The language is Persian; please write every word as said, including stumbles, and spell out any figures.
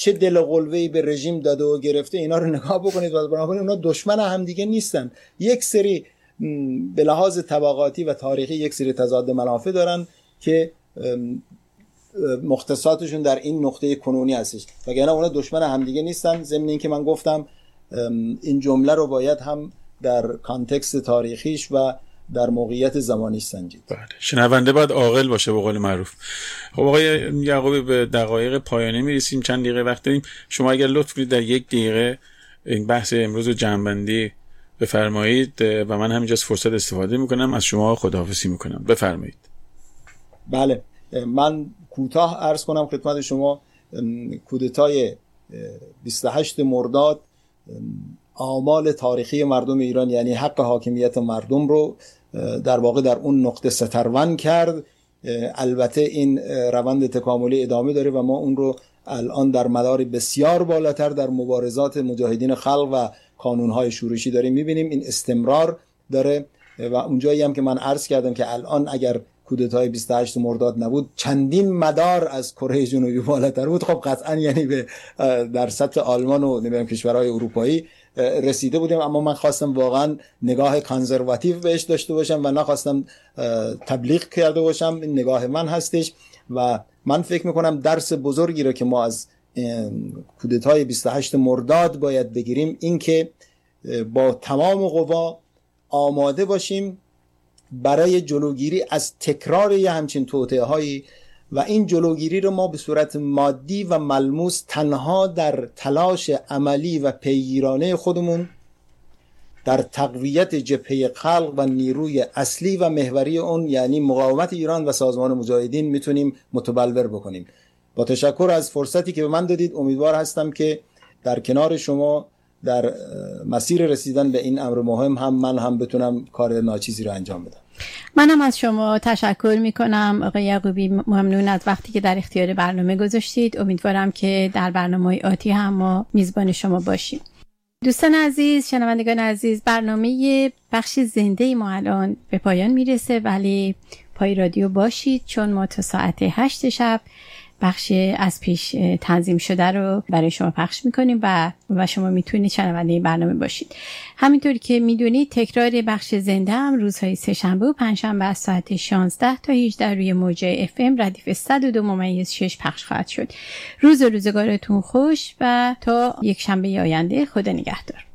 چه دل و قلوه‌ای به رژیم داده و گرفته، اینا رو نگاه بکنید و بنابراین اونا دشمن همدیگه نیستن. یک سری به لحاظ طبقاتی و تاریخی یک سری تضاد منافع دارن که مختصاتشون در این نقطه کنونی هستش، وگرنه اونا دشمن همدیگه نیستن. ضمن این که من گفتم این جمله رو باید هم در کانتکست تاریخیش و در موقعیت زمانیش سنجید. بله، شنونده باید عاقل باشه به قول معروف. خب آقای یعقوبی به دقایق پایانی میرسیم، چند دقیقه وقت داریم. شما اگر لطف کنید در یک دقیقه این بحث امروز رو جمع‌بندی بفرمایید و من همینجا از فرصت استفاده میکنم، از شما خداحافظی میکنم. بفرمایید. بله، من کوتاه عرض کنم خدمت شما. کودتای بیست و هشتم مرداد آمال تاریخی مردم ایران، یعنی حق حاکمیت مردم رو در واقع در اون نقطه سترون کرد. البته این روند تکاملی ادامه داره و ما اون رو الان در مدار بسیار بالاتر در مبارزات مجاهدین خلق و کانونهای شورشی داریم میبینیم. این استمرار داره و اونجایی هم که من عرض کردم که الان اگر کودتای بیست و هشتم مرداد نبود چندین مدار از کره جنوبی بالاتر بود، خب قطعا یعنی به در سطح آلمان و نمیدونم کشورهای اروپایی رسیده بودیم. اما من خواستم واقعا نگاه کانزرواتیو بهش داشته باشم و نخواستم تبلیغ کرده باشم. این نگاه من هستش و من فکر میکنم درس بزرگی رو که ما از کودتای بیست و هشتم مرداد باید بگیریم این که با تمام قوا آماده باشیم برای جلوگیری از تکرار یه همچین توطئه‌هایی و این جلوگیری رو ما به صورت مادی و ملموس تنها در تلاش عملی و پیگیرانه خودمون در تقویت جبهه خلق و نیروی اصلی و محوری اون، یعنی مقاومت ایران و سازمان مجاهدین، میتونیم متبلور بکنیم. با تشکر از فرصتی که به من دادید، امیدوار هستم که در کنار شما در مسیر رسیدن به این امر مهم هم من هم بتونم کار ناچیزی رو انجام بدم. منم از شما تشکر میکنم آقای یعقوبی، ممنون از وقتی که در اختیار برنامه گذاشتید. امیدوارم که در برنامه آتی هم ما میزبان شما باشیم. دوستان عزیز، شنوندگان عزیز، برنامه بخش زنده ما الان به پایان میرسه، ولی پای رادیو باشید چون ما تا ساعت هشت شب بخش از پیش تنظیم شده رو برای شما پخش میکنیم و و شما میتونید شنونده این برنامه باشید. همینطور که میدونید تکرار بخش زنده هم روزهای سه‌شنبه و پنجشنبه از ساعت شانزده تا هجده روی موجه اف ام ردیف صد و دو ممیز شش پخش خواهد شد. روز و روزگارتون خوش و تا یک شنبه آینده، خدا نگهدار.